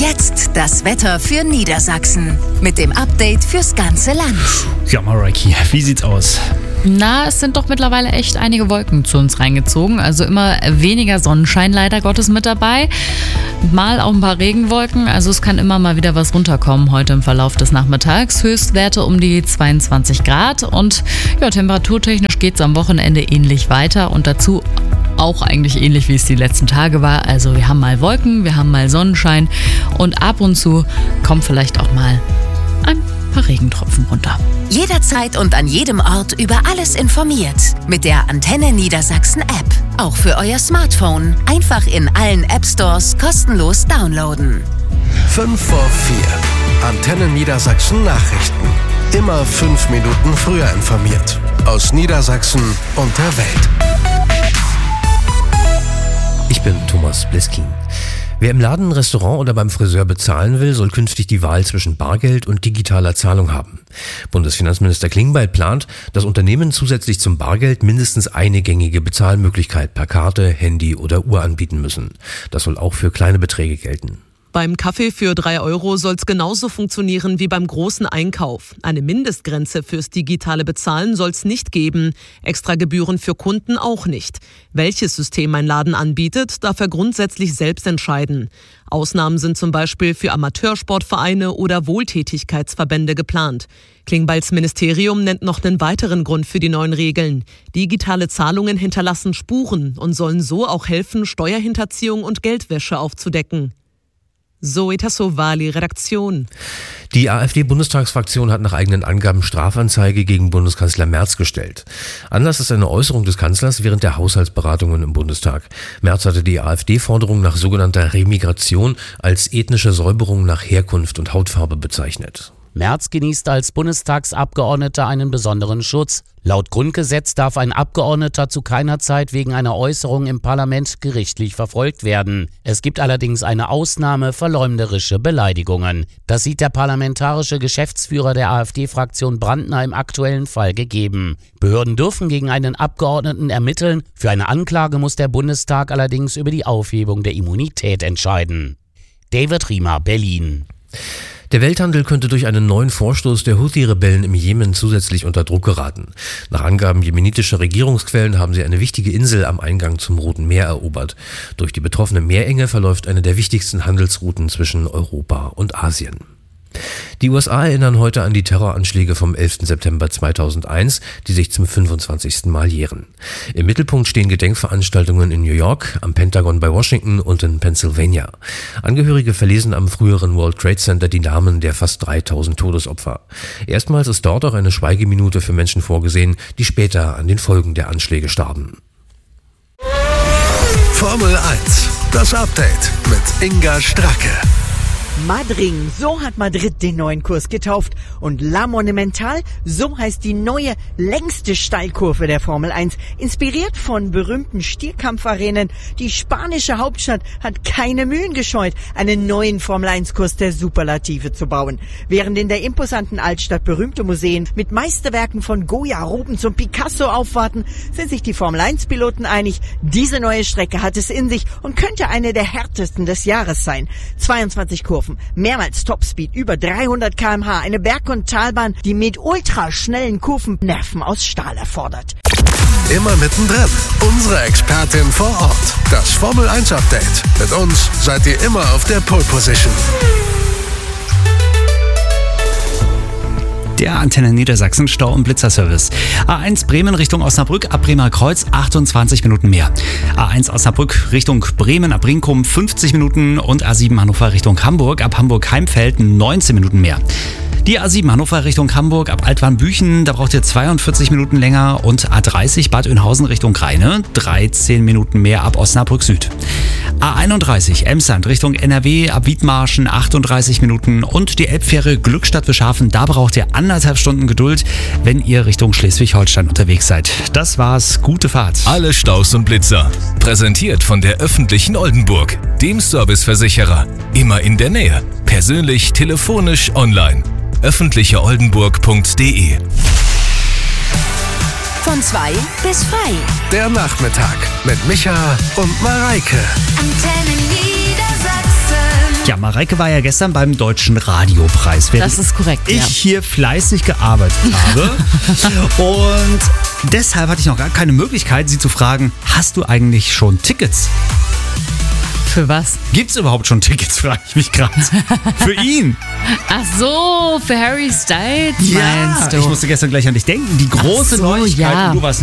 Jetzt das Wetter für Niedersachsen mit dem Update fürs ganze Land. Ja, Mareike, wie sieht's aus? Na, es sind doch mittlerweile echt einige Wolken zu uns reingezogen. Also immer weniger Sonnenschein leider Gottes mit dabei. Mal auch ein paar Regenwolken. Also es kann immer mal wieder was runterkommen heute im Verlauf des Nachmittags. Höchstwerte um die 22 Grad. Und ja, temperaturtechnisch geht's am Wochenende ähnlich weiter. Und dazu auch eigentlich ähnlich, wie es die letzten Tage war. Also wir haben mal Wolken, wir haben mal Sonnenschein. Und ab und zu kommt vielleicht auch mal ein paar Regentropfen runter. Jederzeit und an jedem Ort über alles informiert. Mit der Antenne Niedersachsen App. Auch für euer Smartphone. Einfach in allen App-Stores kostenlos downloaden. 5 vor 4. Antenne Niedersachsen Nachrichten. Immer 5 Minuten früher informiert. Aus Niedersachsen und der Welt. Ich bin Thomas Bliskin. Wer im Laden, Restaurant oder beim Friseur bezahlen will, soll künftig die Wahl zwischen Bargeld und digitaler Zahlung haben. Bundesfinanzminister Klingbeil plant, dass Unternehmen zusätzlich zum Bargeld mindestens eine gängige Bezahlmöglichkeit per Karte, Handy oder Uhr anbieten müssen. Das soll auch für kleine Beträge gelten. Beim Kaffee für 3 Euro soll es genauso funktionieren wie beim großen Einkauf. Eine Mindestgrenze fürs digitale Bezahlen soll es nicht geben. Extra Gebühren für Kunden auch nicht. Welches System ein Laden anbietet, darf er grundsätzlich selbst entscheiden. Ausnahmen sind zum Beispiel für Amateursportvereine oder Wohltätigkeitsverbände geplant. Klingbeils Ministerium nennt noch einen weiteren Grund für die neuen Regeln. Digitale Zahlungen hinterlassen Spuren und sollen so auch helfen, Steuerhinterziehung und Geldwäsche aufzudecken. Zoe Tassovali, Redaktion. Die AfD-Bundestagsfraktion hat nach eigenen Angaben Strafanzeige gegen Bundeskanzler Merz gestellt. Anlass ist eine Äußerung des Kanzlers während der Haushaltsberatungen im Bundestag. Merz hatte die AfD-Forderung nach sogenannter Remigration als ethnische Säuberung nach Herkunft und Hautfarbe bezeichnet. Merz genießt als Bundestagsabgeordneter einen besonderen Schutz. Laut Grundgesetz darf ein Abgeordneter zu keiner Zeit wegen einer Äußerung im Parlament gerichtlich verfolgt werden. Es gibt allerdings eine Ausnahme: verleumderische Beleidigungen. Das sieht der parlamentarische Geschäftsführer der AfD-Fraktion Brandner im aktuellen Fall gegeben. Behörden dürfen gegen einen Abgeordneten ermitteln. Für eine Anklage muss der Bundestag allerdings über die Aufhebung der Immunität entscheiden. David Riemer, Berlin. Der Welthandel könnte durch einen neuen Vorstoß der Houthi-Rebellen im Jemen zusätzlich unter Druck geraten. Nach Angaben jemenitischer Regierungsquellen haben sie eine wichtige Insel am Eingang zum Roten Meer erobert. Durch die betroffene Meerenge verläuft eine der wichtigsten Handelsrouten zwischen Europa und Asien. Die USA erinnern heute an die Terroranschläge vom 11. September 2001, die sich zum 25. Mal jähren. Im Mittelpunkt stehen Gedenkveranstaltungen in New York, am Pentagon bei Washington und in Pennsylvania. Angehörige verlesen am früheren World Trade Center die Namen der fast 3000 Todesopfer. Erstmals ist dort auch eine Schweigeminute für Menschen vorgesehen, die später an den Folgen der Anschläge starben. Formel 1, das Update mit Inga Stracke. Madring, so hat Madrid den neuen Kurs getauft. Und La Monumental, so heißt die neue, längste Steilkurve der Formel 1. Inspiriert von berühmten Stierkampfarenen. Die spanische Hauptstadt hat keine Mühen gescheut, einen neuen Formel 1-Kurs der Superlative zu bauen. Während in der imposanten Altstadt berühmte Museen mit Meisterwerken von Goya, Rubens und Picasso aufwarten, sind sich die Formel 1-Piloten einig, diese neue Strecke hat es in sich und könnte eine der härtesten des Jahres sein. 22 Kurven. Mehrmals Topspeed, über 300 km/h, eine Berg- und Talbahn, die mit ultraschnellen Kurven Nerven aus Stahl erfordert. Immer mittendrin, unsere Expertin vor Ort. Das Formel 1 Update. Mit uns seid ihr immer auf der Pole Position. Der Antenne Niedersachsen Stau- und Blitzerservice. A1 Bremen Richtung Osnabrück ab Bremer Kreuz 28 Minuten mehr. A1 Osnabrück Richtung Bremen ab Brinkum 50 Minuten und A7 Hannover Richtung Hamburg ab Hamburg-Heimfeld 19 Minuten mehr. Die A7 Hannover Richtung Hamburg ab Altwarnbüchen, da braucht ihr 42 Minuten länger, und A30 Bad Oeynhausen Richtung Rheine 13 Minuten mehr ab Osnabrück Süd. A31 Emsland Richtung NRW ab Wiedmarschen 38 Minuten und die Elbfähre Glückstadt-Wischhafen, da braucht ihr 1,5 Stunden Geduld, wenn ihr Richtung Schleswig-Holstein unterwegs seid. Das war's, gute Fahrt. Alle Staus und Blitzer. Präsentiert von der öffentlichen Oldenburg, dem Serviceversicherer. Immer in der Nähe. Persönlich, telefonisch, online. öffentlicheoldenburg.de. Von 2 bis frei. Der Nachmittag mit Micha und Mareike. Antenne Niedersachsen. Ja, Mareike war ja gestern beim Deutschen Radiopreis. Das ist korrekt, Ich ja. hier fleißig gearbeitet habe. Und deshalb hatte ich noch gar keine Möglichkeit, sie zu fragen, hast du eigentlich schon Tickets? Für was? Gibt es überhaupt schon Tickets, frage ich mich gerade. Für ihn. Ach so, für Harry Styles meinst du? Ich musste gestern gleich an dich denken. Die große Ach so, Neuigkeit. ja. Und du warst